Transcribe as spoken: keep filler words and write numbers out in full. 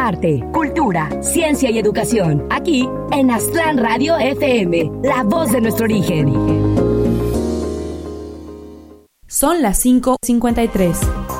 arte, cultura, ciencia y educación. Aquí en Aztlán Radio F M, la voz de nuestro origen. Son las cinco cincuenta y tres.